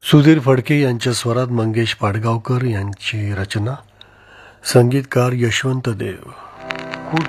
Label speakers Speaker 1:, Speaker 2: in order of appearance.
Speaker 1: सुधीर फडके यांच्या स्वरात मंगेश पाडगावकर यांची रचना, संगीतकार यशवंत देव.